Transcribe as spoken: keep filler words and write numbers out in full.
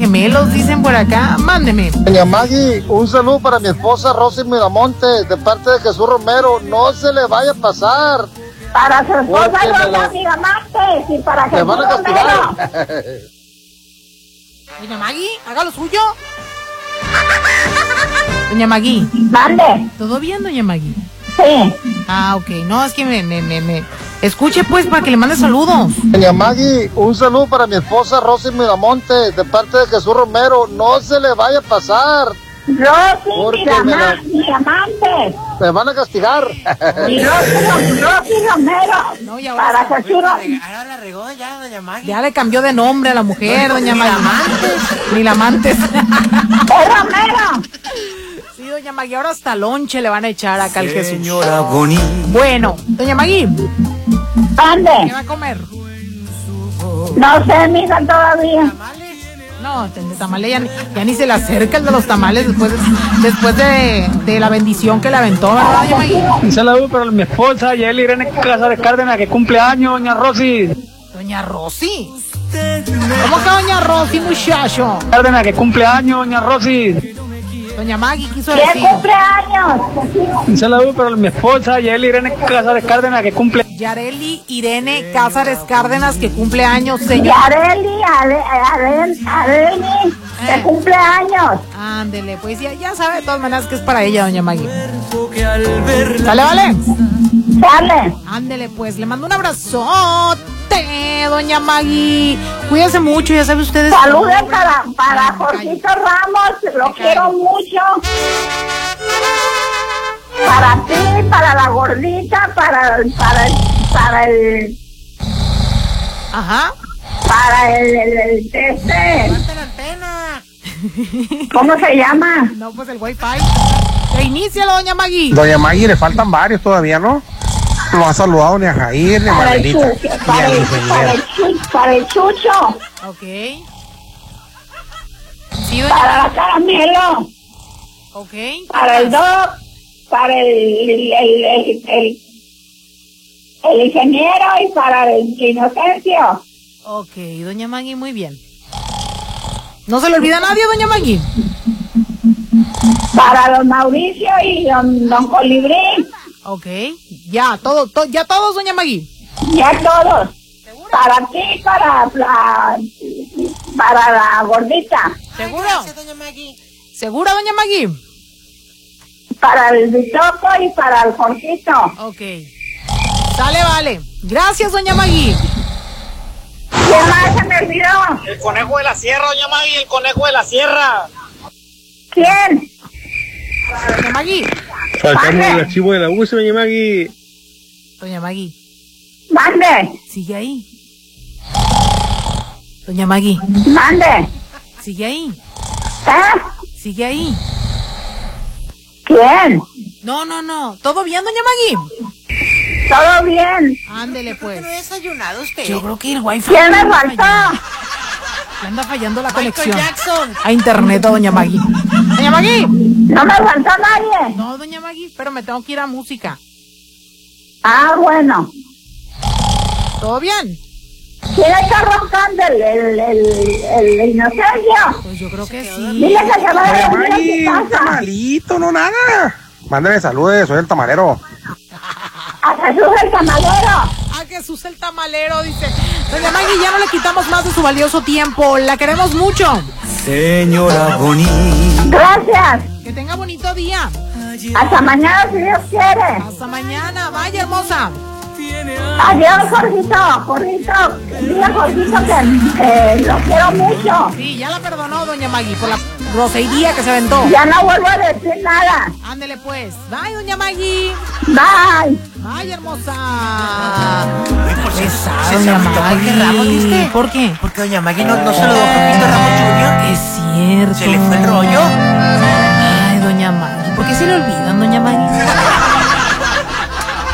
gemelos, dicen por acá. Mándeme. Doña Maggie, un saludo para mi esposa Rosy Miramonte, de parte de Jesús Romero. No se le vaya a pasar. Para su esposa Rosa Miramonte y para Jesús van a Romero. Doña Maggie, haga lo suyo. Doña Maggie. ¿Dónde? ¿Todo bien, doña Maggie? Sí. Ah, ok. No, es que me, me, me, me... Escuche, pues, para que le mande saludos. Doña Maggie, un saludo para mi esposa Rosy Miramonte, de parte de Jesús Romero. No se le vaya a pasar. Rosy Miramonte. Me van a castigar. Y Rosy, Rosy Romero. No, y ahora para está- Jesús Romero. Ahora la regó ya, doña Maggie. Ya le cambió de nombre a la mujer, doña Maggie. Ni la amantes. ¡Es Romero! Sí, doña Maggie, ahora hasta lonche le van a echar acá al Jesús. Señora bonita. Bueno, doña Maggie, ¿qué ¿Dónde? va a comer? No sé, mija, todavía. No, de tamales ya, ni- ya ni se le acerca el de los tamales después de, después de, de la bendición que le aventó, ¿verdad, doña Maggie? Un saludo para mi esposa, Yeli Irene Cázares Cárdenas, que cumple años, doña Rosy. Doña Rosy. ¿Cómo está doña Rosy, muchacho? Cárdenas, que cumple años, doña Rosy. Doña Maggie quiso ¿Quién decir. cumpleaños? Un saludo para mi esposa, Yeli Irene Cázares Cárdenas, que cumple. Yareli Irene Cázares Cárdenas, que cumple años, señor. Yareli, Ale, Ale, Areli, que cumple años. Ándele, pues ya, ya sabe de todas maneras que es para ella, doña Maggie. ¿Sale, vale? Dale. Ándele, pues, le mando un abrazote, doña Maggie. Cuídese mucho, ya sabe ustedes. Saludos para, para Jorgito Ramos, lo quiero mucho. Para ti, para la gordita, para, para, el- para el, Ajá. para el, el, el- este, la antena. ¿cómo se llama? No, pues el wifi. Ya inícialo, doña Maggie. Doña Maggie, le faltan varios todavía, ¿no? No ha saludado ni a Jair, ni a Para el Madelita, chucho, ni para a el, Luis para el chucho, para el chucho, Ok. Sí, doña para la caramelo, Ok. para el doc, para el, el, el, el, el, el ingeniero y para el Inocencio. Ok, doña Maggie, muy bien. ¿No se le olvida a nadie, doña Maggie? Para don Mauricio y don, don Colibrí, Ok. Ya, todo, to- ya todos, doña Maggie. ya todos. Para ti, para la, para la gordita, ¿Seguro? Gracias, doña Maggie. ¿Segura, doña Maggie? para el Bitoco y para el Jorgito. Ok. Sale, vale. Gracias, doña Maggie. ¿Quién más se me olvidó? El conejo de la sierra, doña Maggie, el conejo de la sierra. ¿Quién? Doña Maggie. Faltamos el archivo de la U C, doña Maggie. Doña Maggie. Mande, Sigue ahí. Doña Maggie. mande. Sigue ahí. ¿Eh? Sigue ahí. ¿Quién? No, no, no. ¿Todo bien, doña Maggie? Todo bien. Ándele, pues. ¿No ha desayunado usted? Yo creo que el wifi. ¿Quién me anda faltó? fallando. Le anda fallando la Michael conexión. Jackson. A internet, doña Maggie. Doña Maggie. No me faltó nadie. No, doña Maggie, pero me tengo que ir a música. Ah, bueno. ¿Todo bien? ¿Quién está roncando el, el, el, el Inocencio? Pues yo creo que sí. Dile que se va a Doña dormir Maggie, a un su casa. tamalito, no nada. Mándame saludos, soy el tamalero. A Jesús el Tamalero. A Jesús el tamalero, dice. Doña Maggie, ya no le quitamos más de su valioso tiempo. La queremos mucho. Señora bonita. Gracias. Que tenga bonito día. Hasta mañana si Dios quiere. Hasta mañana. Vaya, hermosa. Adiós, Jorgito. Jorgito. Dile a Jorgito que, que lo quiero mucho. Sí, ya la perdonó, doña Maggie, por la grosería que se aventó. Ya no vuelvo a decir nada. Ándele, pues. Bye, doña Maggie. Bye. Bye, hermosa. Por cierto, Esa, se doña agüitó Jorge Maggie. Ramos, ¿viste? ¿Por qué? Porque doña Maggie no, no saludó a Jorgito Ramos junior Es cierto. Se le fue el rollo. Ay, doña Maggie. ¿Por qué se le olvidan, doña Maggie?